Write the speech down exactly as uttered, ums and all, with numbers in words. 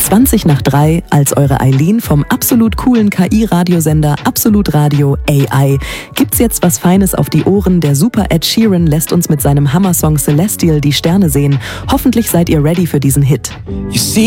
zwanzig nach drei, als eure Eileen vom absolut coolen K I-Radiosender Absolut Radio A I, gibt's jetzt was Feines auf die Ohren. Der Super Ed Sheeran lässt uns mit seinem Hammer-Song Celestial die Sterne sehen. Hoffentlich seid ihr ready für diesen Hit. You see